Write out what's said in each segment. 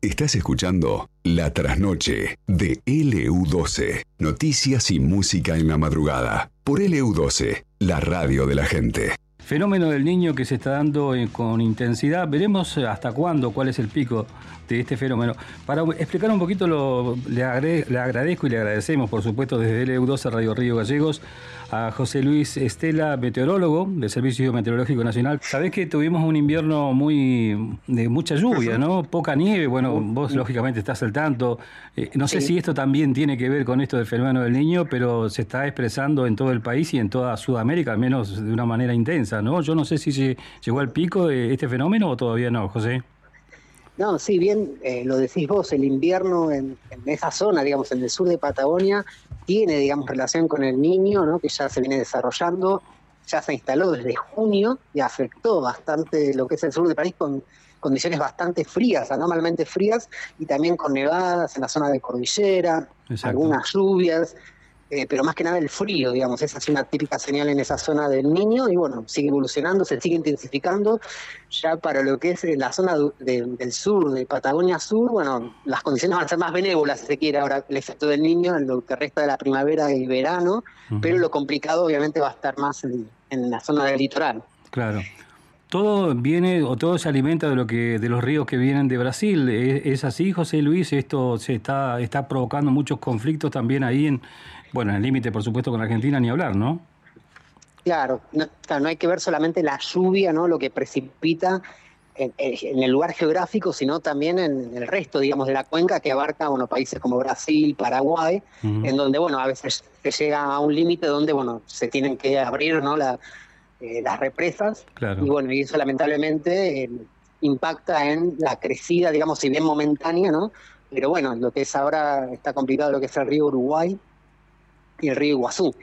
Estás escuchando La Trasnoche de LU12. Noticias y música en la madrugada. Por LU12, la radio de la gente. Fenómeno del Niño que se está dando con intensidad. Veremos hasta cuándo, cuál es el pico de este fenómeno. Para explicar un poquito, le agradezco y le agradecemos, por supuesto, desde LU12 Radio Río Gallegos, a José Luis Estela, meteorólogo del Servicio Meteorológico Nacional. Sabés que tuvimos un invierno de mucha lluvia, ¿no? Poca nieve. Bueno, vos lógicamente estás al tanto. No sé si esto también tiene que ver con esto del fenómeno del Niño, pero se está expresando en todo el país y en toda Sudamérica, al menos de una manera intensa, ¿no? Yo no sé si llegó al pico de este fenómeno o todavía no, José. No, sí, bien, lo decís vos, el invierno en esa zona, digamos, en el sur de Patagonia, tiene, digamos, relación con el Niño, ¿no? Que ya se viene desarrollando, ya se instaló desde junio y afectó bastante lo que es el sur del país con condiciones bastante frías, anormalmente frías, y también con nevadas en la zona de cordillera, Exacto. Algunas lluvias, pero más que nada el frío, digamos, esa es una típica señal en esa zona del Niño, y bueno, sigue evolucionando, se sigue intensificando. Ya para lo que es la zona del sur, de Patagonia Sur, bueno, las condiciones van a ser más benévolas, si se quiere, ahora el efecto del Niño en lo que resta de la primavera y verano, pero lo complicado obviamente va a estar más en la zona del litoral. Claro. Todo viene o todo se alimenta de los ríos que vienen de Brasil. ¿Es así, José Luis? Esto se está provocando muchos conflictos también ahí en el límite, por supuesto, con Argentina, ni hablar, ¿no? Claro, no hay que ver solamente la lluvia, ¿no? Lo que precipita en el lugar geográfico, sino también en el resto, digamos, de la cuenca que abarca, países como Brasil, Paraguay, en donde, a veces se llega a un límite donde, se tienen que abrir, ¿no? Las represas. Claro. Y eso lamentablemente impacta en la crecida, digamos, si bien momentánea, ¿no? Pero lo que es ahora está complicado, lo que es el río Uruguay y el río Iguazú.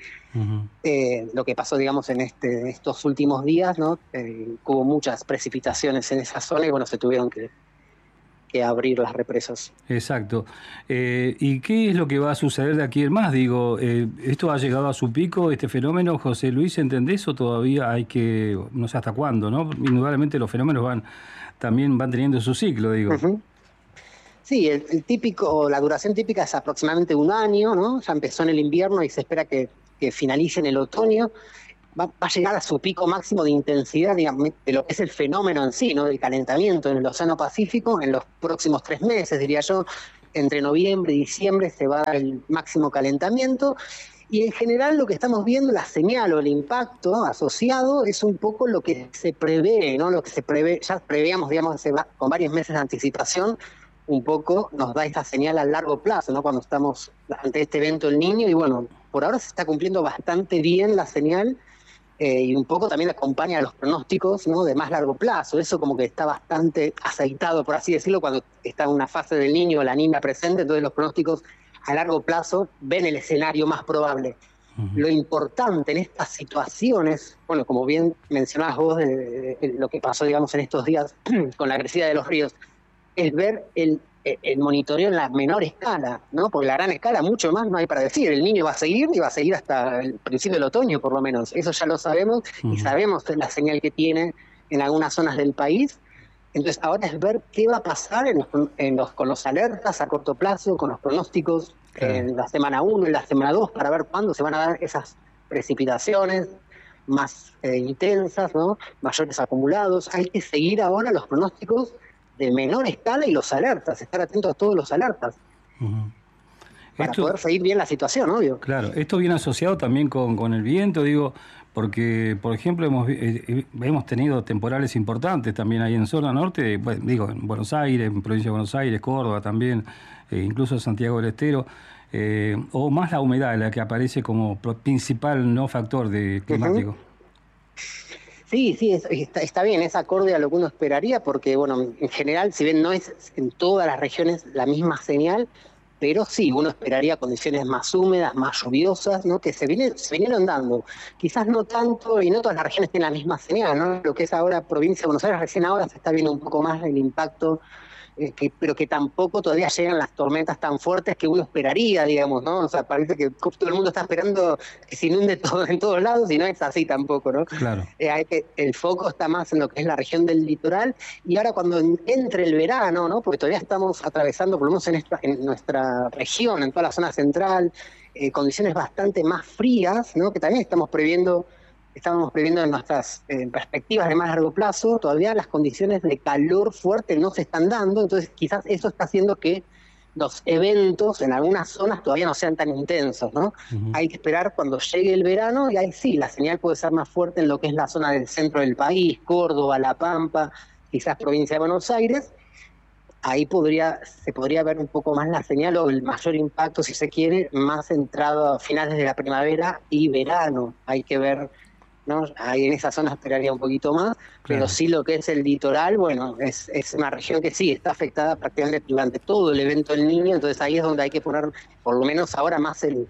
Lo que pasó, digamos, en estos últimos días, ¿no? Hubo muchas precipitaciones en esa zona y se tuvieron que abrir las represas. Exacto. ¿Y qué es lo que va a suceder de aquí en más? Digo, ¿esto ha llegado a su pico, este fenómeno, José Luis, entendés? ¿O todavía hay que, no sé hasta cuándo, ¿no? Indudablemente los fenómenos también van teniendo su ciclo, digo. Sí, la duración típica es aproximadamente un año, ¿no? Ya empezó en el invierno y se espera que finalice en el otoño. Va a llegar a su pico máximo de intensidad, digamos, de lo que es el fenómeno en sí, ¿no? Del calentamiento en el Océano Pacífico en los próximos 3 meses, diría yo. Entre noviembre y diciembre se va a dar el máximo calentamiento. Y en general lo que estamos viendo, la señal o el impacto asociado es un poco lo que se prevé, ¿no? Lo que se prevé, ya preveíamos, digamos, con varios meses de anticipación, un poco nos da esta señal a largo plazo, ¿no? Cuando estamos ante este evento El Niño, y por ahora se está cumpliendo bastante bien la señal, y un poco también acompaña a los pronósticos, ¿no? De más largo plazo. Eso como que está bastante aceitado, por así decirlo, cuando está en una fase del Niño o la Niña presente, entonces los pronósticos a largo plazo ven el escenario más probable. Lo importante en estas situaciones, como bien mencionabas vos, de lo que pasó, digamos, en estos días con la crecida de los ríos, es ver el monitoreo en la menor escala, ¿no? Porque la gran escala, mucho más no hay para decir. El Niño va a seguir y va a seguir hasta el principio del otoño, por lo menos. Eso ya lo sabemos, y sabemos la señal que tiene en algunas zonas del país. Entonces ahora es ver qué va a pasar con los alertas a corto plazo, con los pronósticos en la semana 1, en la semana 2, para ver cuándo se van a dar esas precipitaciones más intensas, ¿no? Mayores acumulados. Hay que seguir ahora los pronósticos de menor escala y los alertas, estar atentos a todos los alertas, para poder seguir bien la situación, obvio. Claro, esto viene asociado también con el viento, digo, porque, por ejemplo, hemos tenido temporales importantes también ahí en zona norte, en Buenos Aires, en provincia de Buenos Aires, Córdoba también, incluso Santiago del Estero, o más la humedad, la que aparece como principal no factor climático. Sí, está bien, es acorde a lo que uno esperaría, porque, en general, si bien no es en todas las regiones la misma señal, pero sí, uno esperaría condiciones más húmedas, más lluviosas, ¿no? Que se vinieron dando. Quizás no tanto, y no todas las regiones tienen la misma señal, ¿no? Lo que es ahora provincia de Buenos Aires, recién ahora se está viendo un poco más el impacto, pero que tampoco todavía llegan las tormentas tan fuertes que uno esperaría, digamos, ¿no? O sea, parece que todo el mundo está esperando que se inunde todo en todos lados, y no es así tampoco, ¿no? Claro. El foco está más en lo que es la región del litoral, y ahora cuando entre el verano, ¿no? Porque todavía estamos atravesando, por lo menos en nuestra región, en toda la zona central, condiciones bastante más frías, ¿no? Que también estábamos previendo en nuestras perspectivas de más largo plazo. Todavía las condiciones de calor fuerte no se están dando, entonces quizás eso está haciendo que los eventos en algunas zonas todavía no sean tan intensos, ¿no? Uh-huh. Hay que esperar cuando llegue el verano, y ahí sí, la señal puede ser más fuerte en lo que es la zona del centro del país, Córdoba, La Pampa, quizás provincia de Buenos Aires. Ahí se podría ver un poco más la señal, o el mayor impacto, si se quiere, más centrado a finales de la primavera y verano. Hay que ver, ¿no? Ahí en esa zona esperaría un poquito más, claro. Pero sí lo que es el litoral, bueno, es una región que sí está afectada prácticamente durante todo el evento del Niño, entonces ahí es donde hay que poner, por lo menos ahora, más el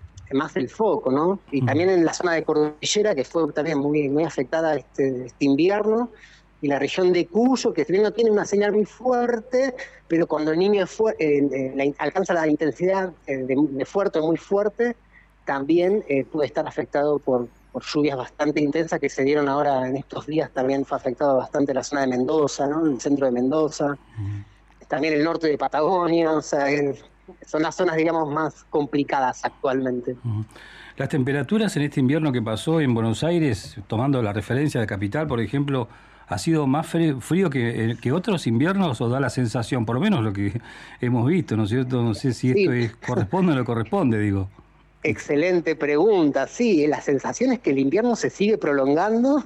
foco, ¿no? Y también en la zona de Cordillera, que fue también muy, muy afectada este invierno, y la región de Cuyo, que no tiene una señal muy fuerte, pero cuando el Niño alcanza la intensidad de fuerte o muy fuerte, también puede estar afectado por lluvias bastante intensas que se dieron ahora en estos días. También fue afectado bastante la zona de Mendoza, ¿no? El centro de Mendoza, también el norte de Patagonia, o sea, son las zonas, digamos, más complicadas actualmente. Las temperaturas en este invierno que pasó en Buenos Aires, tomando la referencia de capital, por ejemplo, ¿ha sido más frío que otros inviernos, o da la sensación, por lo menos lo que hemos visto, ¿no es cierto? No sé si esto corresponde o no corresponde, digo. Excelente pregunta. Sí, la sensación es que el invierno se sigue prolongando.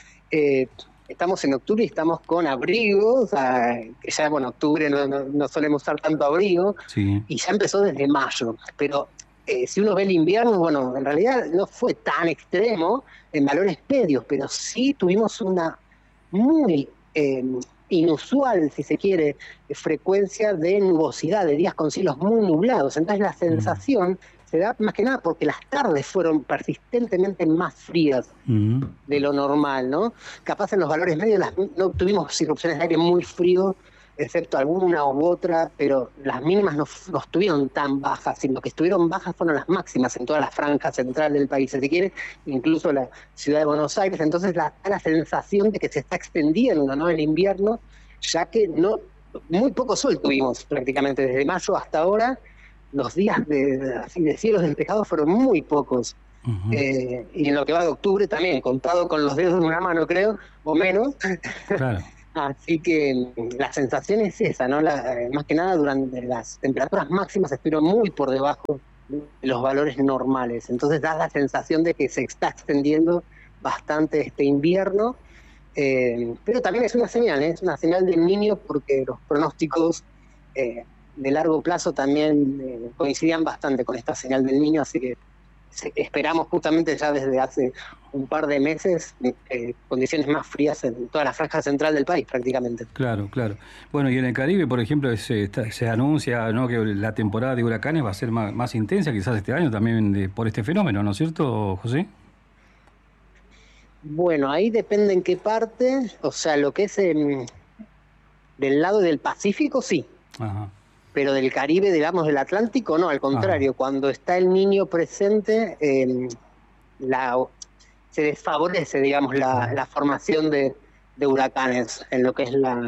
Estamos en octubre y estamos con abrigo, o sea, que ya, bueno, octubre no solemos usar tanto abrigo, sí. Y ya empezó desde mayo. Pero si uno ve el invierno, bueno, en realidad no fue tan extremo en valores medios, pero sí tuvimos una muy inusual, si se quiere, frecuencia de nubosidad, de días con cielos muy nublados. Entonces la sensación se da más que nada porque las tardes fueron persistentemente más frías de lo normal, ¿no? Capaz en los valores medios no tuvimos irrupciones de aire muy frío, excepto alguna u otra, pero las mínimas no estuvieron tan bajas, y lo que estuvieron bajas fueron las máximas en toda la franja central del país, si se quiere, incluso la ciudad de Buenos Aires. Entonces da la sensación de que se está extendiendo, ¿no?, el invierno, ya que muy poco sol tuvimos prácticamente desde mayo hasta ahora. Los días de cielos despejados fueron muy pocos. Y en lo que va de octubre también, contado con los dedos de una mano, creo, o menos. Claro. Así que la sensación es esa, ¿no? Más que nada durante las temperaturas máximas estuvieron muy por debajo de los valores normales. Entonces da la sensación de que se está extendiendo bastante este invierno. Pero también es una señal del Niño, porque los pronósticos de largo plazo también coincidían bastante con esta señal del Niño, así que esperamos justamente ya desde hace un par de meses condiciones más frías en toda la franja central del país prácticamente. Claro. Bueno, y en el Caribe, por ejemplo, se anuncia, ¿no?, que la temporada de huracanes va a ser más intensa quizás este año también por este fenómeno, ¿no es cierto, José? Bueno, ahí depende en qué parte, o sea, lo que es del lado del Pacífico, sí. Ajá. Pero del Caribe, digamos, del Atlántico, no, al contrario. Cuando está el Niño presente, se desfavorece, digamos, la formación de huracanes en lo que es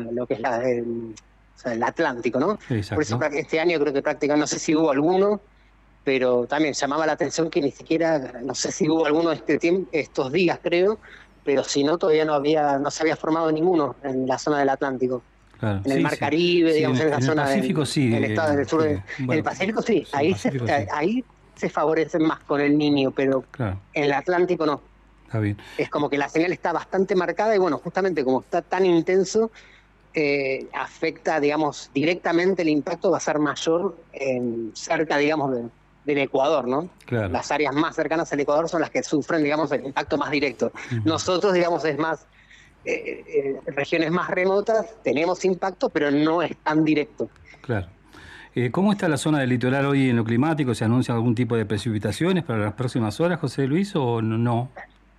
el Atlántico, ¿no? Exacto. Por eso este año creo que prácticamente, no sé si hubo alguno, pero también llamaba la atención que ni siquiera, no sé si hubo alguno estos días, creo, pero si no, todavía no se había formado ninguno en la zona del Atlántico. Claro, en el Mar Caribe, digamos, en la zona del Pacífico, sí. En el estado del sur. Bueno, el Pacífico, sí. Ahí se favorecen más con el Niño, pero claro, en el Atlántico no. Está bien. Es como que la señal está bastante marcada, y bueno, justamente como está tan intenso, afecta, digamos, directamente. El impacto va a ser mayor cerca, digamos, del Ecuador, ¿no? Claro. Las áreas más cercanas al Ecuador son las que sufren, digamos, el impacto más directo. Nosotros, digamos, es más... regiones más remotas tenemos impacto, pero no es tan directo. Claro. ¿Cómo está la zona del litoral hoy en lo climático? ¿Se anuncia algún tipo de precipitaciones para las próximas horas, José Luis, o no?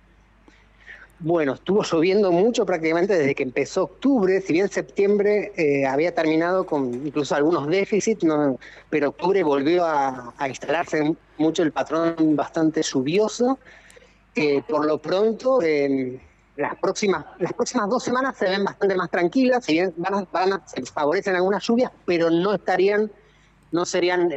Bueno, estuvo lloviendo mucho prácticamente desde que empezó octubre, si bien septiembre había terminado con incluso algunos déficits, ¿no? Pero octubre volvió a instalarse mucho el patrón bastante lluvioso. Por lo pronto, las próximas 2 semanas se ven bastante más tranquilas, si bien se favorecen algunas lluvias, pero no serían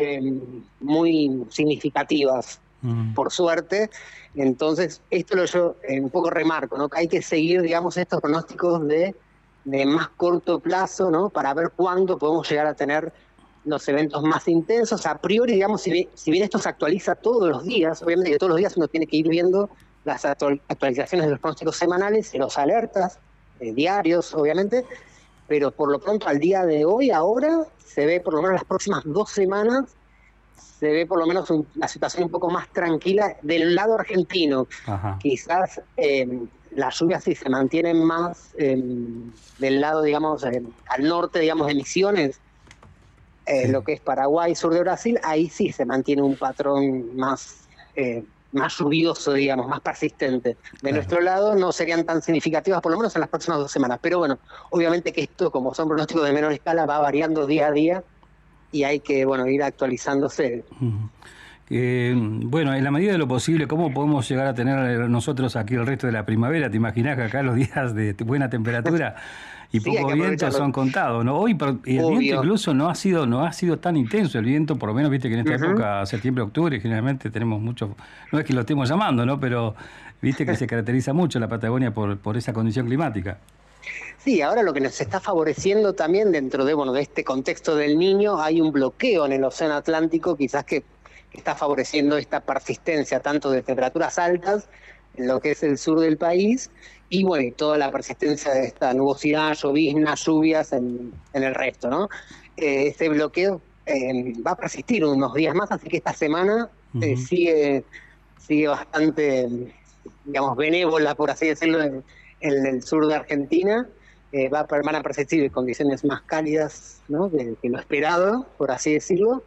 muy significativas, por suerte. Entonces, esto yo un poco remarco, ¿no? Que hay que seguir, digamos, estos pronósticos de más corto plazo, ¿no? Para ver cuándo podemos llegar a tener los eventos más intensos. A priori, digamos, si bien esto se actualiza todos los días, obviamente que todos los días uno tiene que ir viendo las actualizaciones de los pronósticos semanales y los alertas diarios, obviamente, pero por lo pronto al día de hoy, ahora, se ve por lo menos las próximas 2 semanas, se ve por lo menos la situación un poco más tranquila del lado argentino. Ajá. Quizás las lluvias sí se mantienen más del lado, digamos, al norte, digamos, de Misiones, Sí. lo que es Paraguay, sur de Brasil, ahí sí se mantiene un patrón más lluvioso, digamos, más persistente. De nuestro lado no serían tan significativas, por lo menos en las próximas 2 semanas. Pero bueno, obviamente que esto, como son pronósticos de menor escala, va variando día a día y hay que, bueno, ir actualizándose. Bueno, en la medida de lo posible, ¿cómo podemos llegar a tener nosotros aquí el resto de la primavera? ¿Te imaginás que acá los días de buena temperatura y Sí, poco viento son contados, ¿no? Hoy el viento incluso no ha sido tan intenso el viento, por lo menos viste que en esta época, septiembre, octubre, generalmente tenemos mucho, no es que lo estemos llamando, ¿no? Pero viste que se caracteriza mucho la Patagonia por esa condición climática. Sí, ahora lo que nos está favoreciendo también dentro de este contexto del Niño, hay un bloqueo en el Océano Atlántico, quizás que está favoreciendo esta persistencia tanto de temperaturas altas en lo que es el sur del país y bueno, toda la persistencia de esta nubosidad, lloviznas, lluvias en el resto, ¿no? Este bloqueo va a persistir unos días más, así que esta semana sigue bastante, digamos, benévola, por así decirlo, en el sur de Argentina. Van a persistir condiciones más cálidas, ¿no? que lo esperado, por así decirlo.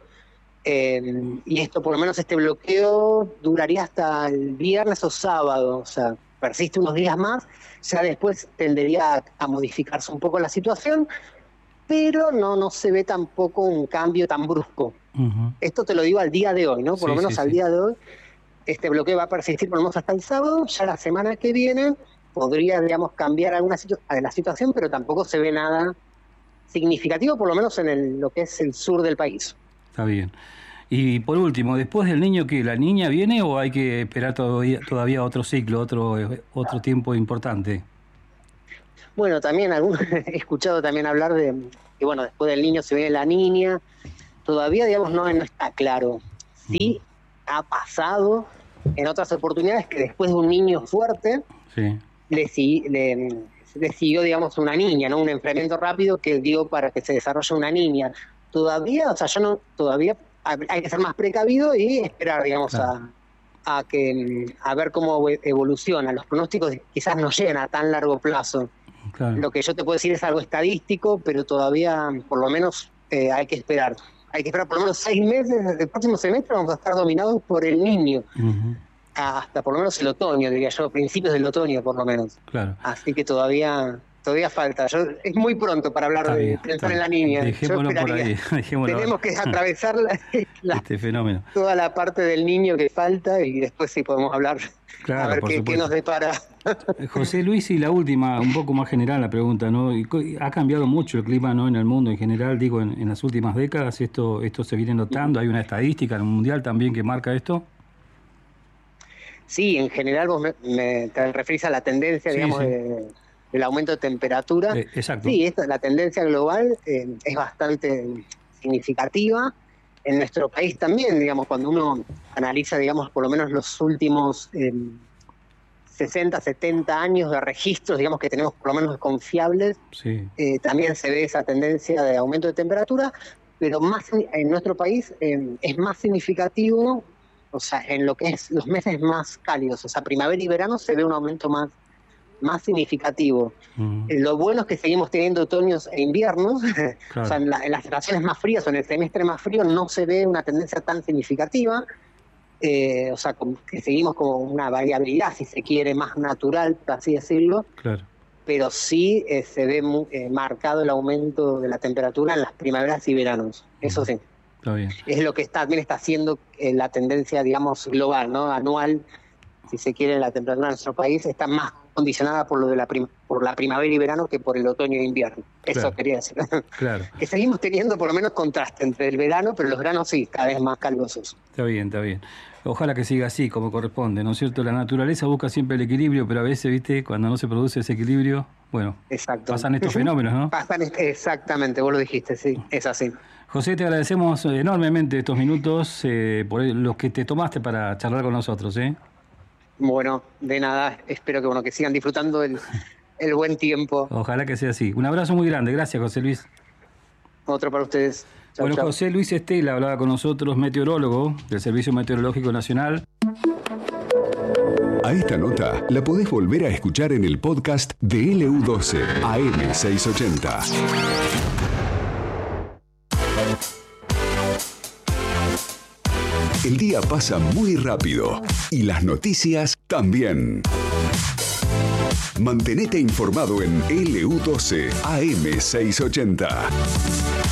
Y esto, por lo menos este bloqueo, duraría hasta el viernes o sábado, o sea, persiste unos días más, ya después tendería a modificarse un poco la situación, pero no se ve tampoco un cambio tan brusco. Esto te lo digo al día de hoy, ¿no? Por lo menos al día de hoy, este bloqueo va a persistir por lo menos hasta el sábado, ya la semana que viene podría, digamos, cambiar alguna la situación, pero tampoco se ve nada significativo, por lo menos en lo que es el sur del país. Está bien. Y por último, después del Niño, ¿qué? ¿La Niña viene o hay que esperar todavía otro ciclo, otro tiempo importante? Bueno, también he escuchado también hablar de que, bueno, después del Niño se viene la Niña. Todavía, digamos, no está claro. Sí ha pasado en otras oportunidades que después de un niño fuerte, le siguió, digamos, una niña, ¿no? Un enfriamiento rápido que dio para que se desarrolle una niña. Todavía, o sea, todavía hay que ser más precavido y esperar, digamos, a ver cómo evoluciona. Los pronósticos quizás no llegan a tan largo plazo. Claro. Lo que yo te puedo decir es algo estadístico, pero todavía, por lo menos, hay que esperar. Hay que esperar por lo menos 6 meses. El próximo semestre vamos a estar dominados por el Niño. Hasta por lo menos el otoño, diría yo, principios del otoño, por lo menos. Claro. Así que todavía falta. Es muy pronto para hablar de pensar en la Niña. Dejémoslo por ahí. Tenemos que atravesar este fenómeno. Toda la parte del Niño que falta y después sí podemos hablar. Claro, a ver qué nos depara. José Luis, y la última, un poco más general la pregunta, ¿no? Ha cambiado mucho el clima, ¿no? En el mundo en general, digo, en las últimas décadas, esto se viene notando. Hay una estadística en el mundial también que marca esto. Sí, en general vos te referís a la tendencia, digamos, del aumento de temperatura. Exacto. Sí, la tendencia global es bastante significativa. En nuestro país también, digamos, cuando uno analiza, digamos, por lo menos los últimos 60, 70 años de registros, digamos, que tenemos por lo menos confiables, también se ve esa tendencia de aumento de temperatura, pero más en nuestro país es más significativo, o sea, en lo que es los meses más cálidos, o sea, primavera y verano se ve un aumento más significativo. Lo bueno es que seguimos teniendo otoños e inviernos. Claro. O sea, en las estaciones más frías o en el semestre más frío no se ve una tendencia tan significativa. O sea, que seguimos como una variabilidad, si se quiere, más natural, por así decirlo. Claro. Pero sí se ve marcado el aumento de la temperatura en las primaveras y veranos. Eso sí. Está bien. Es lo que también está haciendo la tendencia, digamos, global, ¿no? Anual, si se quiere, la temperatura en nuestro país está más condicionada por lo de por la primavera y verano que por el otoño e invierno. Eso claro. Quería decir. Claro. Que seguimos teniendo por lo menos contraste entre el verano, pero los veranos sí, cada vez más calurosos. Está bien, está bien. Ojalá que siga así, como corresponde, ¿no es cierto? La naturaleza busca siempre el equilibrio, pero a veces, ¿viste? Cuando no se produce ese equilibrio, bueno, exacto. Pasan estos fenómenos, ¿no? Exactamente, vos lo dijiste, sí, es así. José, te agradecemos enormemente estos minutos por los que te tomaste para charlar con nosotros, ¿eh? Bueno, de nada, espero que sigan disfrutando el buen tiempo. Ojalá que sea así. Un abrazo muy grande, gracias, José Luis. Otro para ustedes. Chau, bueno, chau. José Luis Estela hablaba con nosotros, meteorólogo del Servicio Meteorológico Nacional. A esta nota la podés volver a escuchar en el podcast de LU12 AM680. El día pasa muy rápido y las noticias también. Mantenete informado en LU12 AM680.